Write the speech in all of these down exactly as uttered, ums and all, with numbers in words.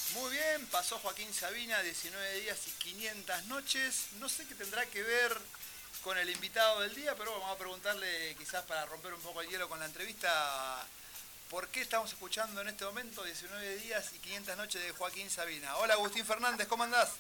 Muy bien, pasó Joaquín Sabina, diecinueve días y quinientas noches. No sé qué tendrá que ver con el invitado del día, pero vamos a preguntarle, quizás para romper un poco el hielo con la entrevista, ¿por qué estamos escuchando en este momento diecinueve días y quinientas noches de Joaquín Sabina? Hola Agustín Fernández, ¿cómo andás?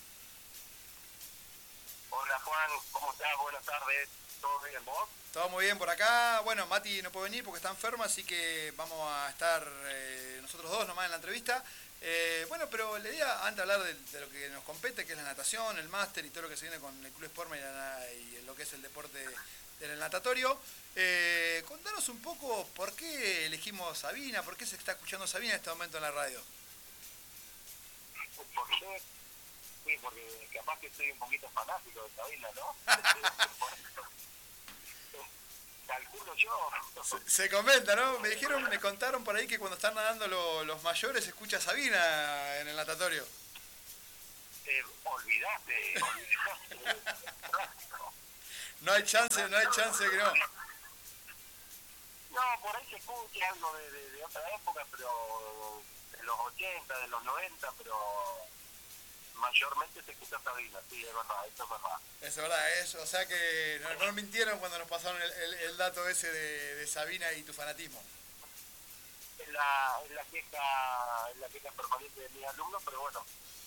Hola Juan, ¿cómo estás? Buenas tardes. ¿Todo bien vos? Todo muy bien por acá. Bueno, Mati no puede venir porque está enfermo, así que vamos a estar eh, nosotros dos nomás en la entrevista. Eh, bueno, pero la idea, antes de hablar de, de lo que nos compete, que es la natación, el máster y todo lo que se viene con el Club Sport y, la, y lo que es el deporte del natatorio, eh, contanos un poco por qué elegimos Sabina, por qué se está escuchando Sabina en este momento en la radio. ¿Por qué? Sí, porque capaz que soy un poquito fanático de Sabina, ¿no? Calculo yo. Se, se comenta, ¿no? Me dijeron, me contaron por ahí que cuando están nadando lo, los mayores se escucha Sabina en el natatorio. Eh, olvidate, olvidate. No hay chance, no hay chance que no. No, por ahí se escucha algo de, de, de otra época, pero de los ochenta, de los noventa, pero mayormente se escucha Sabina, sí, es verdad, eso es verdad. Es verdad, eso, o sea que no, no mintieron cuando nos pasaron el, el, el dato ese de, de Sabina y tu fanatismo. Es la, es la queja, es la queja permanente de mis alumnos, pero bueno.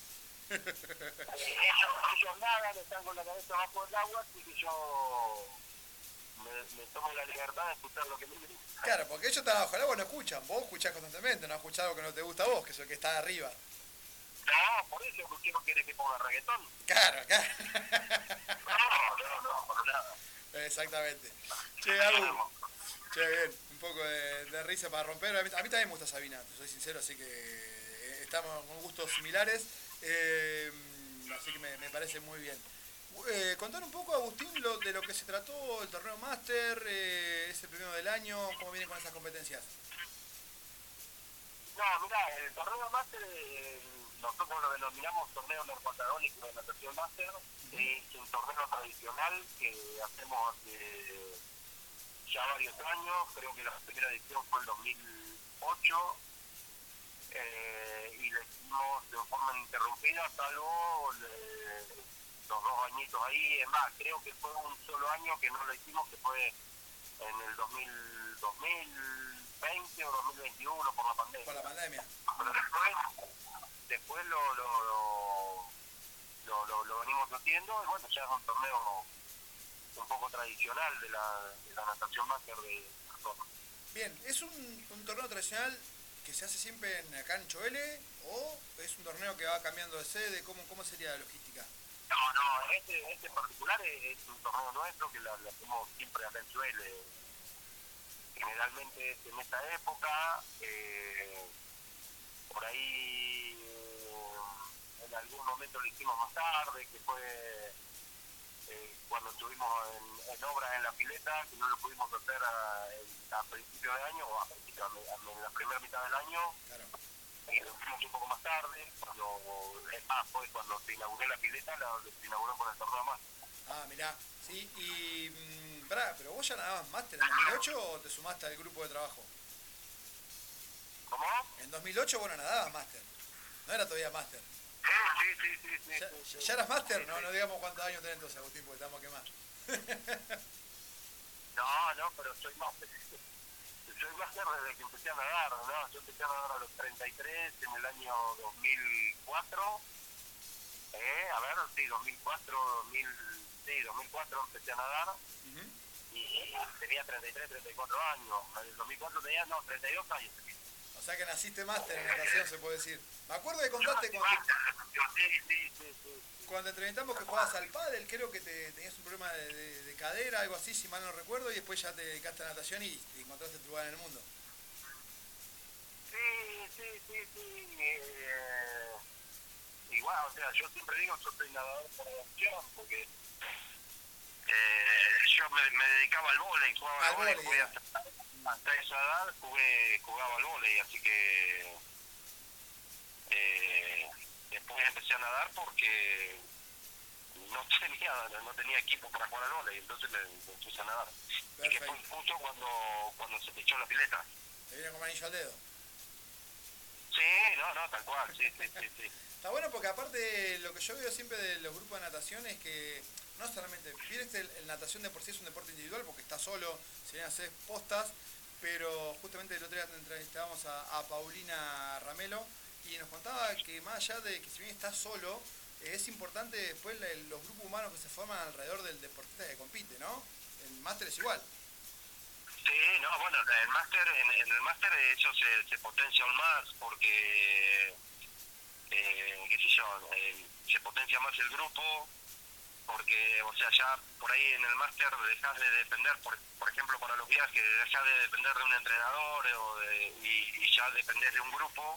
ellos, ellos nadan, están con la cabeza bajo el agua, así que yo me, me tomo la libertad de escuchar lo que me dicen. Claro, porque ellos están abajo del agua, no escuchan, vos escuchás constantemente, no escuchás algo que no te gusta a vos, que es el que está arriba. No, por eso, ¿por qué no querés que ponga reggaetón? Claro, claro. No, no, no, por nada. Exactamente. Che, Agu, che, bien, un poco de, de risa para romper. A mí, a mí también me gusta Sabina, te soy sincero, así que estamos con gustos similares, eh, así que me, me parece muy bien. Eh, contar un poco, Agustín, lo, de lo que se trató el torneo Máster, eh, es el primero del año, cómo vienen con esas competencias. No, mirá, el torneo máster, eh, nosotros lo denominamos torneo norpatagónico de natación máster, Uh-huh. es un torneo tradicional que hacemos hace ya varios años, creo que la primera edición fue en dos mil ocho, eh, y lo hicimos de forma ininterrumpida, salvo le, los dos añitos ahí, es más, creo que fue un solo año que no lo hicimos, que fue en el dos mil, dos mil veinte o dos mil veintiuno por la pandemia. Por la pandemia. Pero después, después lo, lo, lo, lo, lo, lo venimos haciendo y bueno, ya es un torneo un poco tradicional de la, de la natación máster de Córdoba. Bien, ¿es un, un torneo tradicional que se hace siempre en, acá en Choele o es un torneo que va cambiando de sede? ¿Cómo, cómo sería la logística? No, no, este, este en particular es, es un torneo nuestro que lo, lo hacemos siempre acá en Choele. Generalmente es en esta época, eh, por ahí eh, en algún momento lo hicimos más tarde, que fue eh, cuando estuvimos en, en obras en la pileta, que no lo pudimos hacer a, a principios de año, o a principios, a, en la primera mitad del año. Claro. Y lo hicimos un poco más tarde, cuando, es más, fue cuando se inauguró la pileta, la, se inauguró con el torneo más. Ah, mirá, sí, y... Mmm, pará, ¿pero vos ya nadabas máster en dos mil ocho o te sumaste al grupo de trabajo? ¿Cómo? En dos mil ocho vos no nadabas máster, no era todavía máster. Sí, sí, sí, sí, sí, ¿Ya, sí, sí. ¿Ya eras máster? Sí, No, sí. no digamos cuántos años tenés entonces, Agustín, porque estamos quemados. No, no, pero soy máster. Soy máster desde que empecé a nadar, ¿no? Yo empecé a nadar a los treinta y tres en el año dos mil cuatro. Eh, a ver, sí, dos mil cuatro, dos mil, sí, dos mil cuatro empecé a nadar. Uh-huh. Y tenía treinta y tres, treinta y cuatro años. En el dos mil cuatro tenía, no, treinta y dos años. O sea que naciste máster en natación, se puede decir. Me acuerdo de contarte cuando, Sí, sí, sí, sí. cuando te entrevistamos que jugabas al pádel, creo que te, tenías un problema de, de, de cadera, algo así, si mal no recuerdo, y después ya te dedicaste a natación y te encontraste tu lugar en el mundo. Sí, sí, sí, sí. Eh, igual, o sea, yo siempre digo, yo soy nadador por adopción, porque eh, yo me, me dedicaba al vóley, jugaba al vóley, jugué hasta, hasta esa edad, jugué, jugaba al vóley, así que eh, después empecé a nadar porque no tenía no tenía equipo para jugar al vóley, entonces me, me puse a nadar. Perfecto. Y que fue justo cuando, cuando se te echó la pileta. Te viene como anillo al dedo. Sí, no, no, tal cual, sí, sí, sí, sí. Está bueno porque aparte lo que yo veo siempre de los grupos de natación es que no solamente, viste, el, el natación de por sí es un deporte individual porque está solo, se vienen a hacer postas, pero justamente el otro día entrevistábamos a, a Paulina Ramelo y nos contaba que más allá de que si bien está solo, eh, es importante después el, los grupos humanos que se forman alrededor del deportista que compite, ¿no? El máster es igual. Sí, no, bueno, el máster, en, en el máster eso se, se potencia aún más porque, eh, qué sé yo, eh, se potencia más el grupo, porque, o sea, ya por ahí en el máster dejas de depender, por, por ejemplo, para los viajes, dejas de depender de un entrenador o de, y, y ya dependés de un grupo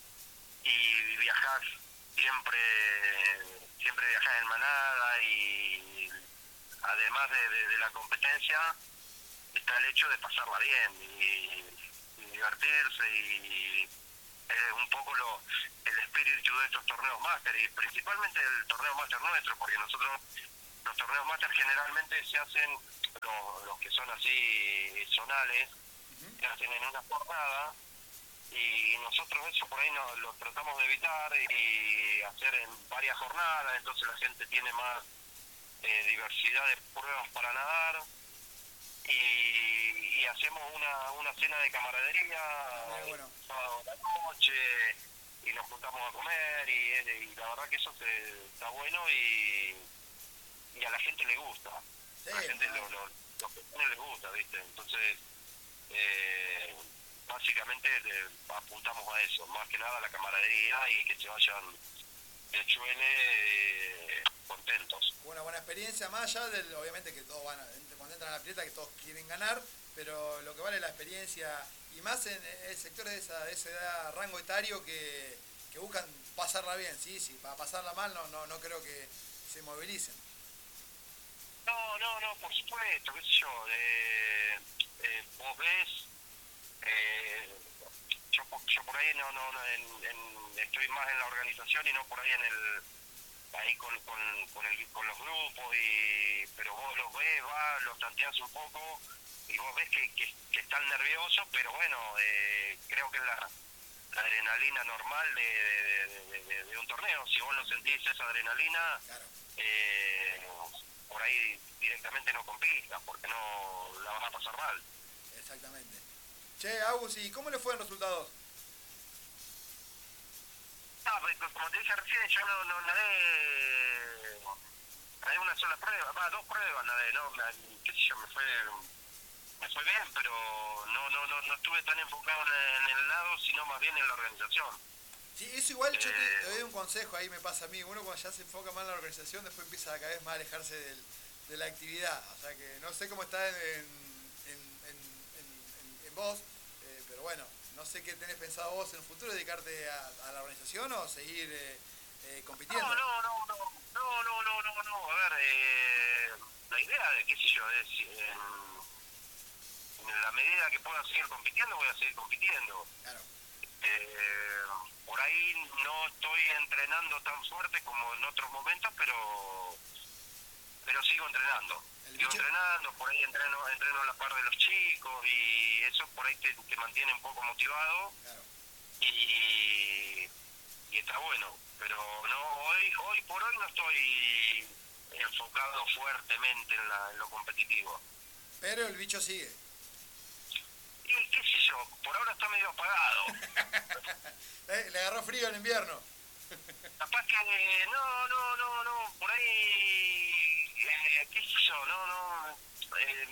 y viajás siempre, siempre viajás en manada y además de, de, de la competencia está el hecho de pasarla bien y, y divertirse y es un poco lo el espíritu de estos torneos máster y principalmente el torneo máster nuestro, porque nosotros los torneos máster generalmente se hacen los, los que son así zonales, se hacen en una jornada y nosotros eso por ahí no, lo tratamos de evitar y hacer en varias jornadas, entonces la gente tiene más eh, diversidad de pruebas para nadar y, y hacemos una, una cena de camaradería Muy bueno. sábado a la noche y nos juntamos a comer y, y la verdad que eso se, está bueno y, y a la gente le gusta, Sí, a la gente claro. lo, lo, lo que tiene les gusta, ¿viste? Entonces eh, básicamente eh, apuntamos a eso, más que nada a la camaradería y que se vayan de Chuele eh, contentos. Una buena experiencia, más allá del, obviamente que todos van a, cuando entran a la pileta que todos quieren ganar, pero lo que vale la experiencia, y más en el sector de esa, de esa edad, rango etario que, que buscan pasarla bien, sí, sí, para pasarla mal no, no, no creo que se movilicen. No, no, no, por supuesto, qué sé yo, eh, eh, vos ves, eh, yo, yo por ahí no, no, no en, en, estoy más en la organización y no por ahí en el, ahí con, con, con, el, con los grupos, y pero vos los ves, vas, los tanteás un poco y vos ves que, que, que están nerviosos, pero bueno, eh, creo que es la, la adrenalina normal de, de, de, de, de un torneo, si vos no sentís esa adrenalina, Claro. eh, por ahí directamente no compitas, porque no la vas a pasar mal. Exactamente. Che, Agus, ¿y cómo le fue en resultados? No, pues, como te dije recién, yo no, no nadé, nadé una sola prueba, va, dos pruebas nadé, ¿no? Qué sé yo, me fue, me fue bien, pero no, no, no, no estuve tan enfocado en, en el lado, sino más bien en la organización. Sí, eso igual yo te, Eh, te doy un consejo, ahí me pasa a mí, uno cuando ya se enfoca más en la organización, después empieza cada vez más a alejarse del, de la actividad, o sea que no sé cómo está en, en, en, en, en, en vos, eh, pero bueno, no sé qué tenés pensado vos en el futuro, dedicarte a, a la organización o seguir eh, eh, compitiendo. no, no, no, no, no, no, no, no, no, a ver, eh, la idea de, qué sé yo, es, en, en la medida que pueda seguir compitiendo, voy a seguir compitiendo. Claro. Eh, por ahí no estoy entrenando tan fuerte como en otros momentos, pero pero sigo entrenando. El Sigo bicho, entrenando, por ahí entreno entreno a la par de los chicos y eso por ahí te, te mantiene un poco motivado claro. y, y está bueno. Pero no hoy hoy por hoy no estoy enfocado fuertemente en, la, en lo competitivo. Pero el bicho sigue. Y qué sé yo, por ahora está medio apagado. Eh, Le agarró frío en invierno. Capaz que no, no, no, no, por ahí, eh, qué sé yo, no, no, eh,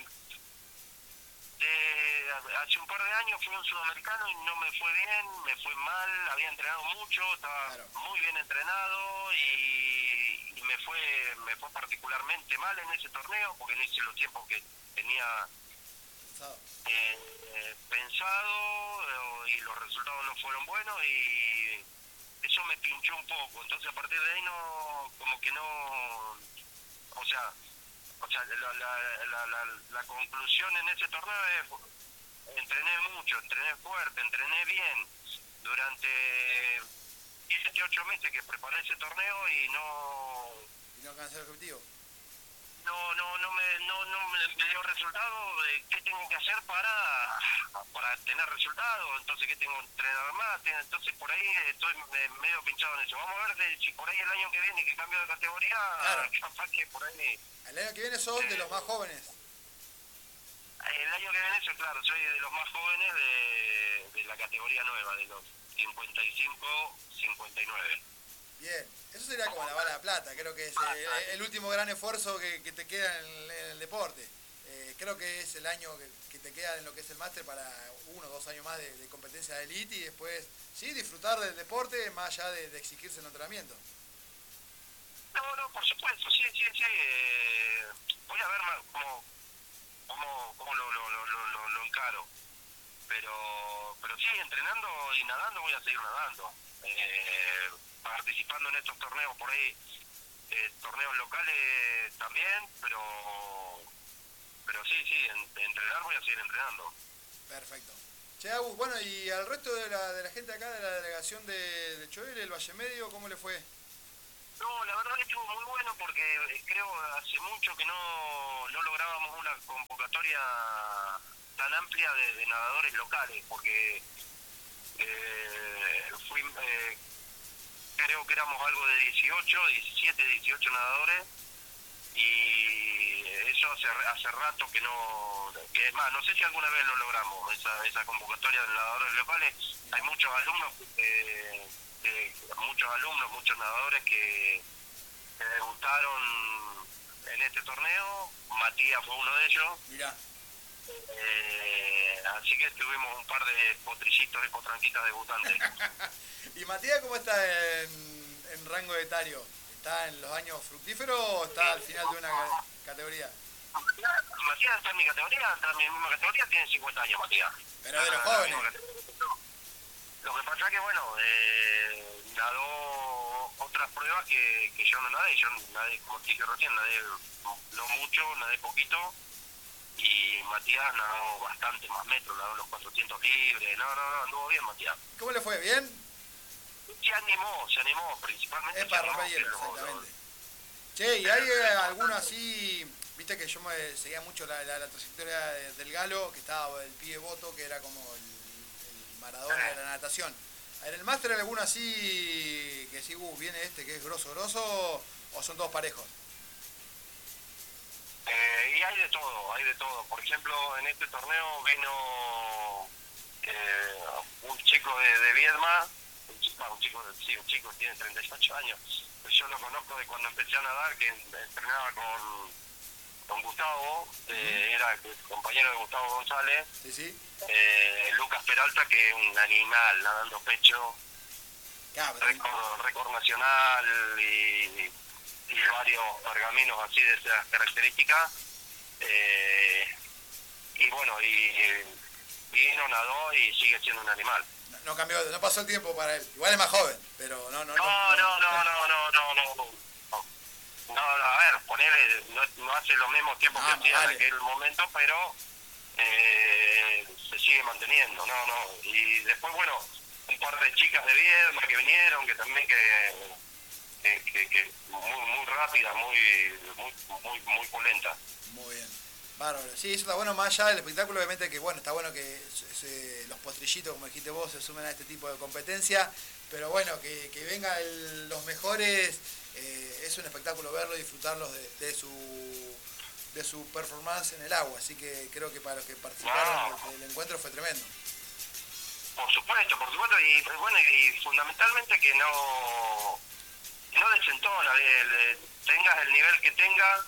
de, hace un par de años fui a un sudamericano y no me fue bien, me fue mal, había entrenado mucho, estaba Claro. muy bien entrenado y, y me fue me fue particularmente mal en ese torneo porque no hice los tiempos que tenía Pensado. eh, eh, pensado eh, y los resultados no fueron buenos y eso me pinchó un poco, entonces a partir de ahí no, como que no, o sea, o sea la, la, la, la, la conclusión en ese torneo es, entrené mucho, entrené fuerte, entrené bien, durante siete, ocho meses que preparé ese torneo y no, Y no alcanzó el objetivo. no no no me no, no me me dio resultado de qué tengo que hacer para para tener resultados. Entonces, qué tengo que entrenar más. Entonces, por ahí estoy medio pinchado en eso. Vamos a ver de, si por ahí el año que viene que cambio de categoría, Claro. capaz que por ahí El año que viene sos eh, de los más jóvenes. el año que viene, yo, claro, soy de los más jóvenes de, de la categoría nueva, de los cincuenta y cinco cincuenta y nueve. Bien, eso sería como la bala de plata, creo que es eh, el último gran esfuerzo que, que te queda en el, en el deporte. Eh, creo que es el año que, que te queda en lo que es el máster para uno o dos años más de, de competencia de elite y después, sí, disfrutar del deporte más allá de, de exigirse el entrenamiento. No, no, por supuesto, sí, sí, sí. Eh, voy a ver más cómo, cómo, cómo lo, lo, lo, lo, lo encaro. Pero, pero sí, entrenando y nadando voy a seguir nadando. Eh, participando en estos torneos por ahí, eh, torneos locales también, pero pero sí, sí, en, entrenar voy a seguir entrenando. Perfecto. Che, Agus, bueno, y al resto de la, de la gente acá de la delegación de, de Choel, el Valle Medio, ¿cómo le fue? No, la verdad que estuvo muy bueno porque creo hace mucho que no, no lográbamos una convocatoria tan amplia de, de nadadores locales, porque eh, fui, eh, creo que éramos algo de dieciocho, diecisiete, dieciocho nadadores, y eso hace, hace rato que no, que es más, no sé si alguna vez lo logramos, esa, esa convocatoria de nadadores locales. Hay muchos alumnos, eh, eh, muchos alumnos, muchos nadadores que, que debutaron en este torneo. Matías fue uno de ellos. Mirá. Eh, así que tuvimos un par de potrillitos y potranquitas debutantes. ¿Y Matías cómo está en, en rango etario? ¿Está en los años fructíferos o está al final de una categoría? Matías está en mi categoría, está en mi misma categoría, tiene cincuenta años Matías. Pero de los jóvenes. Lo que pasa es que, bueno, eh, nadó otras pruebas que, que yo no nadé. Yo nadé, como te dije recién, nadé no mucho, nadé poquito. Y Matías nadó bastante más metros, nadó los cuatrocientos libres. No, no, no, anduvo bien Matías. ¿Cómo le fue? ¿Bien? Se animó, se animó, principalmente. Es para se animó, romper hielo, lo, exactamente. Lo... Che, ¿y hay alguno así? Viste que yo me seguía mucho la, la, la trayectoria de, del Galo, que estaba el pibe Boto, que era como el, el Maradona de la natación. ¿En el máster hay alguno así que sí, uh, viene este que es grosso, grosso, o son todos parejos? Eh, y hay de todo, hay de todo. Por ejemplo, en este torneo vino eh, un chico de, de Viedma, un chico, un chico, sí, un chico tiene treinta y ocho años. Yo lo conozco de cuando empecé a nadar, que entrenaba con, con Gustavo, eh, era el compañero de Gustavo González. Sí, sí. Eh, Lucas Peralta, que es un animal nadando pecho, récord, récord nacional y, y varios pergaminos así de esas características. Eh, y bueno, y vino, nadó y sigue siendo un animal. No, no cambió, no pasó el tiempo para él. Igual es más joven, pero no, no, no. No, no, no, no, no, no, no. no. No, a ver, ponele, no, no hace los mismos tiempos ah, que hacía vale. en aquel momento, pero eh, se sigue manteniendo, no, no. Y después, bueno, un par de chicas de Viedma que vinieron, que también que, que, que, que muy, muy rápidas, muy, muy, muy, muy pulentas. Muy bien. Bárbaro. Sí, eso está bueno, más allá del espectáculo, obviamente que bueno, está bueno que se, los potrillitos, como dijiste vos, se sumen a este tipo de competencia, pero bueno, que, que vengan los mejores, eh, es un espectáculo verlo y disfrutarlos de, de su de su performance en el agua, así que creo que para los que participaron no. del, del encuentro fue tremendo. Por supuesto, por supuesto, y bueno, y fundamentalmente que no, no desentona, tengas el nivel que tengas,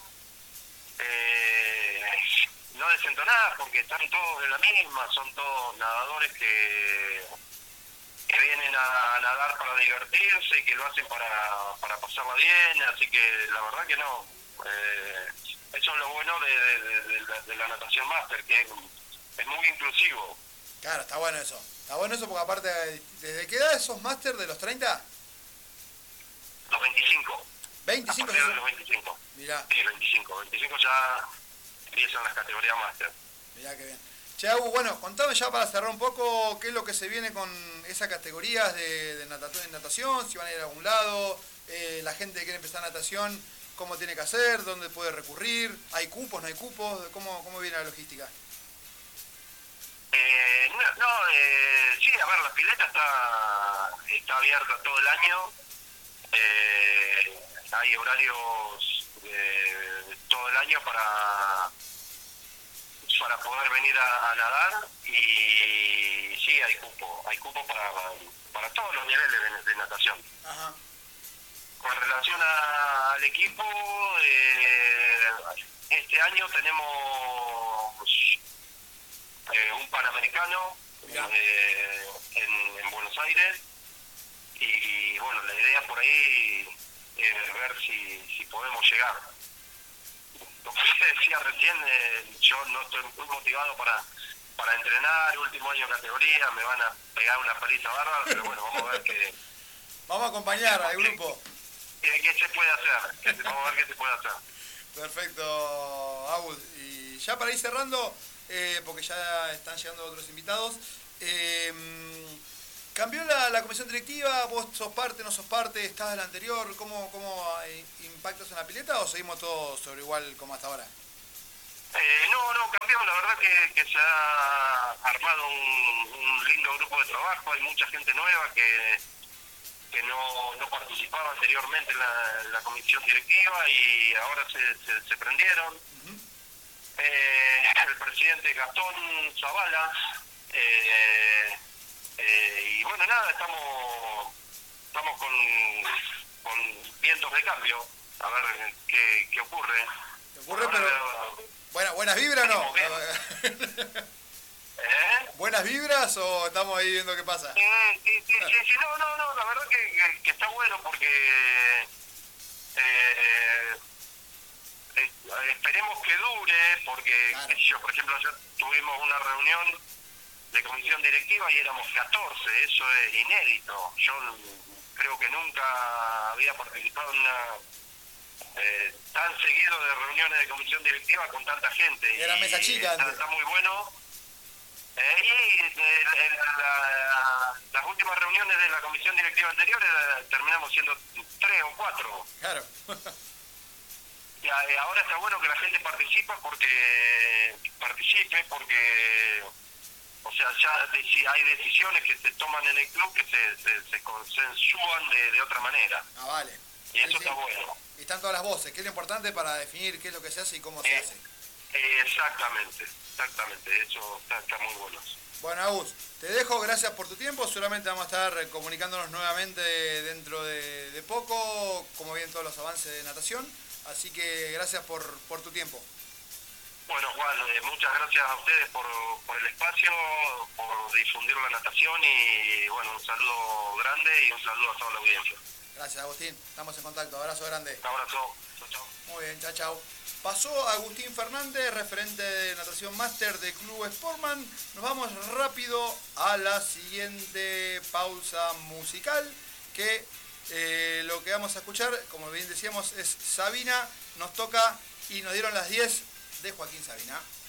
eh, no desentonás, porque están todos en la misma, son todos nadadores que, que vienen a nadar para divertirse y que lo hacen para, para pasarla bien, así que la verdad que no, eh, eso es lo bueno de, de, de, de, la, de la natación máster, que es, es muy inclusivo. Claro, está bueno eso, está bueno eso porque aparte, ¿desde qué edad sos máster? ¿De los treinta? Los veinticinco. ¿veinticinco? A partir de los veinticinco. Mirá. Sí, veinticinco. veinticinco ya empiezan las categorías máster. Mirá qué bien. Che, Agus, bueno, contame ya para cerrar un poco qué es lo que se viene con esas categorías de, de natación, natación, si van a ir a algún lado, eh, la gente que quiere empezar natación, cómo tiene que hacer, dónde puede recurrir, hay cupos, no hay cupos, cómo, cómo viene la logística. Eh, no, no eh, sí, a ver, la pileta está, está abierta todo el año, eh, hay horarios eh, todo el año para para poder venir a, a nadar y sí, hay cupo, hay cupo para, para todos los niveles de, de natación. Ajá. Con relación a, al equipo, eh, este año tenemos eh, un Panamericano eh, en, en Buenos Aires y bueno, la idea por ahí es ver si, si podemos llegar. Como te decía recién, eh, yo no estoy muy motivado para para entrenar, último año de categoría, me van a pegar una paliza bárbara, pero bueno, vamos a ver qué... Vamos a acompañar al grupo. ¿Qué, qué se puede hacer? Vamos a ver qué se puede hacer. Perfecto, Agus. Y ya para ir cerrando, eh, porque ya están llegando otros invitados, eh, ¿cambió la, la comisión directiva? ¿Vos sos parte, no sos parte? ¿Estás de la anterior? ¿Cómo, cómo impactas en la pileta o seguimos todos sobre igual como hasta ahora? Eh, no, no, cambió. La verdad que, que se ha armado un, un lindo grupo de trabajo. Hay mucha gente nueva que, que no, no participaba anteriormente en la, en la comisión directiva y ahora se, se, se prendieron. Uh-huh. eh, el presidente Gastón Zavala. Eh, eh, y bueno, nada, estamos estamos con, con vientos de cambio. A ver qué, qué ocurre. ¿Qué ocurre, ahora, pero... Bueno, ¿buenas vibras o no? ¿Eh? ¿Buenas vibras o estamos ahí viendo qué pasa? Sí, sí, sí, sí, sí. No, no, no, la verdad que, que, que está bueno porque eh, eh, esperemos que dure, porque claro. yo, por ejemplo, ayer tuvimos una reunión de comisión directiva y éramos catorce, eso es inédito. Yo creo que nunca había participado en una... Eh, tan seguido de reuniones de comisión directiva con tanta gente. Era mesa chica. Está, está muy bueno. Eh, y el, el, la, las últimas reuniones de la comisión directiva anterior eh, terminamos siendo tres o cuatro. Claro. Y a, ahora está bueno que la gente participa porque participe porque o sea ya de, si hay decisiones que se toman en el club que se, se, se consensúan de, de otra manera. Ah, vale. Y eso sí, está sí. bueno. Y están todas las voces, que es lo importante para definir qué es lo que se hace y cómo se eh, hace. Eh, exactamente, exactamente, eso está, está muy bueno. Bueno, Agus, te dejo, gracias por tu tiempo, seguramente vamos a estar comunicándonos nuevamente dentro de, de poco, como vienen todos los avances de natación, así que gracias por, por tu tiempo. Bueno, Juan, eh, muchas gracias a ustedes por, por el espacio, por difundir la natación y bueno, un saludo grande y un saludo a toda la audiencia. Gracias, Agustín. Estamos en contacto. Abrazo grande. Un abrazo. Chau, chau. Muy bien, chao, chao. Pasó Agustín Fernández, referente de natación máster de Club Sportman. Nos vamos rápido a la siguiente pausa musical, que eh, lo que vamos a escuchar, como bien decíamos, es Sabina. Nos toca y nos dieron las diez de Joaquín Sabina.